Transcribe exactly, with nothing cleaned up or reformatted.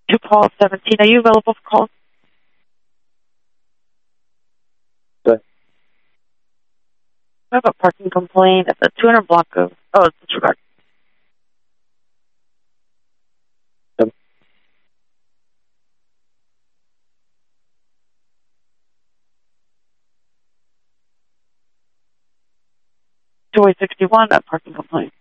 to call seventeen. Are you available for calls? Good. I have a parking complaint at the two hundred block of, oh, it's disregard. Yep. two sixty-one, a parking complaint.